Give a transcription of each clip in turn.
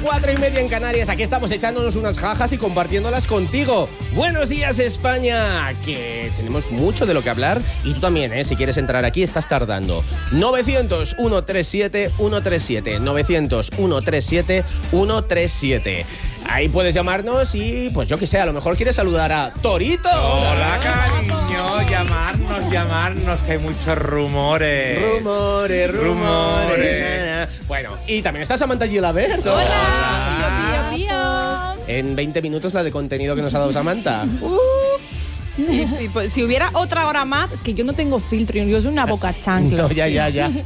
4:30 en Canarias. Aquí estamos echándonos unas jajas y compartiéndolas contigo. Buenos días, España, que tenemos mucho de lo que hablar. Y tú también, si quieres entrar aquí, estás tardando. 900-137-137. 900-137-137. Ahí puedes llamarnos y, pues yo que sé, a lo mejor quieres saludar a Torito. Hola, cariño. Llamarnos, que hay muchos rumores. Rumores. Bueno, y también está Samantha Gilabert. Hola. Pío. En 20 minutos la de contenido que nos ha dado Samantha. Y pues, si hubiera otra hora más, es que yo no tengo filtro, yo soy una boca chancla. No, ya.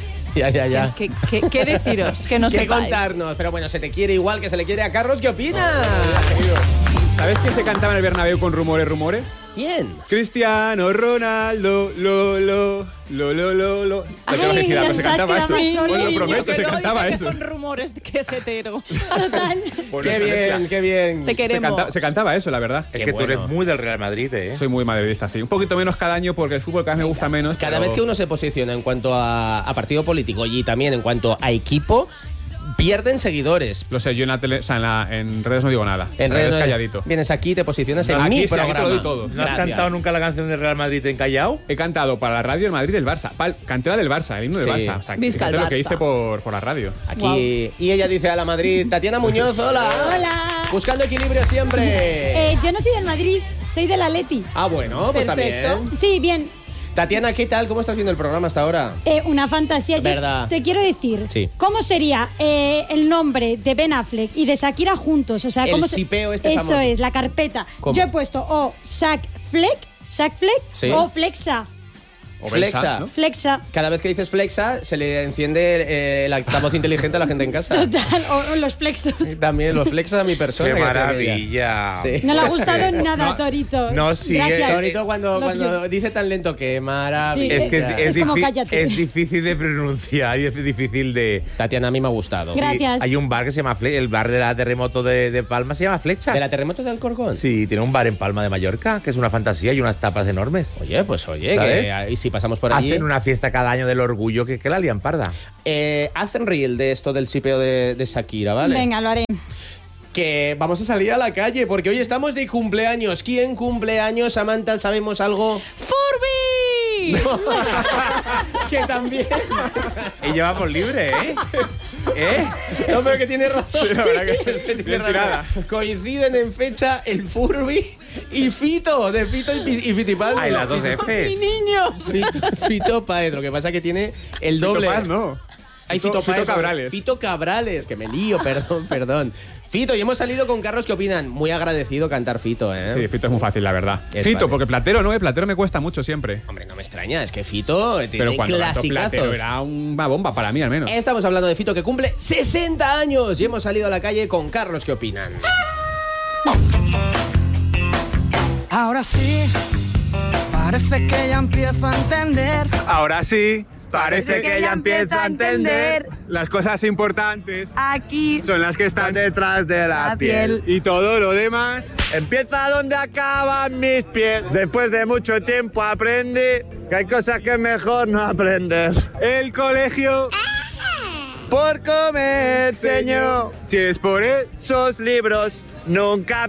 Ya. ¿Qué deciros? Que no ¿Qué sepáis. contarnos? Pero bueno, se te quiere igual que se le quiere a Carlos. ¿Qué opinas? ¿Sabes quién se cantaba en el Bernabéu con rumores? ¿Quién? Cristiano Ronaldo, lo. La tengo que girar, pero se cantaba eso. Os lo prometo, se cantaba eso. Con rumores que es hetero. Total. Qué bien. Te queremos. Se cantaba eso, la verdad. Es Qué que bueno. tú eres muy del Real Madrid, ¿eh? Soy muy madridista, sí. Un poquito menos cada año porque el fútbol cada vez me gusta menos. Cada pero vez que uno se posiciona en cuanto a partido político y también en cuanto a equipo, pierden seguidores. Lo sé, yo en la tele, o sea, en redes no digo nada. En redes calladito. Vienes aquí, te posicionas en Aquí mi sí, aquí te programa. lo doy todo. ¿No has Gracias. cantado nunca la canción del Real Madrid en Callao? He cantado para la radio del Madrid del Barça. Canté la del Barça, el himno del Sí. Barça. O sea, Visca el fíjate lo que Barça. hice por la radio. Aquí. Y ella dice a la Madrid, Tatiana Muñoz, hola. Hola. Buscando equilibrio siempre. Yo no soy del Madrid, soy del Atleti. Ah, bueno, pues Perfecto. también. Sí, bien. Tatiana, ¿qué tal? ¿Cómo estás viendo el programa hasta ahora? Una fantasía. Yo Verdad. te quiero decir, Sí. ¿cómo sería el nombre de Ben Affleck y de Shakira juntos? O sea, El ¿cómo sipeo Eso famoso. es, la carpeta. ¿Cómo? Yo he puesto o Shaq Fleck Sí. o Flexa. O Flexa. Belsa, ¿no? Flexa. Cada vez que dices flexa, se le enciende el altavoz inteligente a la gente en casa. Total, o los flexos. También los flexos a mi persona. ¡Qué que decía maravilla! ella. Sí. No le ha gustado nada, No, Torito. no, sí, Gracias. Torito cuando dice tan lento, qué maravilla. Sí, Es que Es como cállate. es difícil de pronunciar y es difícil de... Tatiana, a mí me ha gustado. Gracias. Hay un bar que se llama el bar de la Terremoto de Palma se llama Flechas. ¿De la terremoto de Alcorcón? Sí, tiene un bar en Palma de Mallorca, que es una fantasía y unas tapas enormes. Oye, ¿Sabes? y si pasamos por allí. Hacen una fiesta cada año del orgullo que la lían parda. Hacen reel de esto del sipeo de Shakira, ¿vale? Venga, lo haré. Que vamos a salir a la calle porque hoy estamos de cumpleaños. ¿Quién cumpleaños, Samantha? ¿Sabemos algo? ¡Furby! Que también. Y llevamos libre, ¿eh? No, pero que tiene razón. Sí, la verdad que Es que tiene bien razón. tirada. Coinciden en fecha el Furby y Fito, de Fito y Fitipaldi. Hay las dos Fs. ¡Mi niño! Fito Paez, lo que pasa que tiene el Fito doble. Páez, no. Hay Fito Paez, Cabrales. Fito Cabrales, que me lío, perdón. Fito, y hemos salido con Carlos, ¿qué opinan? Muy agradecido cantar Fito, ¿eh? Sí, Fito es muy fácil, la verdad. Es Fito, fácil. porque Platero no, Platero me cuesta mucho siempre. Hombre, no me extraña, es que Fito tiene Pero cuando cantó clasicazos. Platero era una bomba para mí, al menos. Estamos hablando de Fito que cumple 60 años y hemos salido a la calle con Carlos, ¿qué opinan? Ahora sí, parece que ya empiezo a entender. Ahora sí, Parece que ya empieza a entender. Las cosas importantes Aquí. son las que están Detrás de la La piel. y todo lo demás. Empieza donde acaban mis pies. Después de mucho tiempo aprendí que hay cosas que es mejor no aprender. El colegio, Por comer, señor, si es por él, esos libros nunca